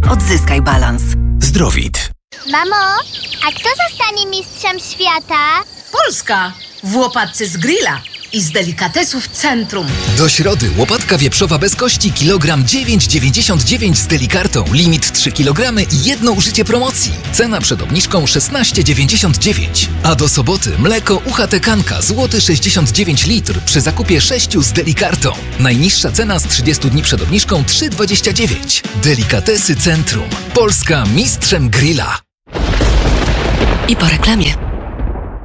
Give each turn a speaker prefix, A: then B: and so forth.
A: Odzyskaj balans.
B: Zdrowit.
C: Mamo, a kto zostanie mistrzem świata?
D: Polska! W łopatce z grilla i z delikatesów Centrum.
E: Do środy łopatka wieprzowa bez kości kilogram 9,99 z Delikartą. Limit 3 kg i jedno użycie promocji. Cena przed obniżką 16,99. A do soboty mleko UHT Kanka złoty 69 litr przy zakupie 6 z Delikartą. Najniższa cena z 30 dni przed obniżką 3,29. Delikatesy Centrum. Polska mistrzem grilla.
A: I po reklamie.